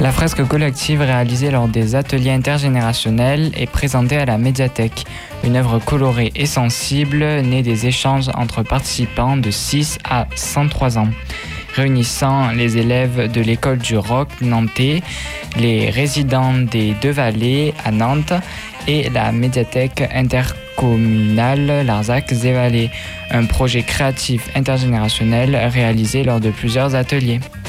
La fresque collective réalisée lors des ateliers intergénérationnels est présentée à la médiathèque. Une œuvre colorée et sensible née des échanges entre participants de 6 à 103 ans. Réunissant les élèves de l'école du Roc nantais, les résidents des Deux Vallées à Nantes et la médiathèque intercommunale Larzac-Zévalé. Un projet créatif intergénérationnel réalisé lors de plusieurs ateliers.